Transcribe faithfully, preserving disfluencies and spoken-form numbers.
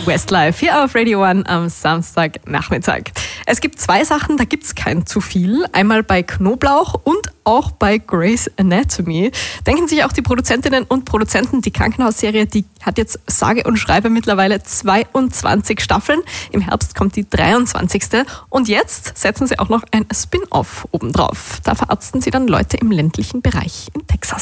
Westlife hier auf Radio One am Samstagnachmittag. Es gibt zwei Sachen, da gibt es kein zu viel. Einmal bei Knoblauch und auch bei Grey's Anatomy. Denken sich auch die Produzentinnen und Produzenten, die Krankenhausserie, die hat jetzt sage und schreibe mittlerweile zweiundzwanzig Staffeln. Im Herbst kommt die dreiundzwanzigste. Und jetzt setzen sie auch noch ein Spin-off obendrauf. Da verarzten sie dann Leute im ländlichen Bereich in Texas.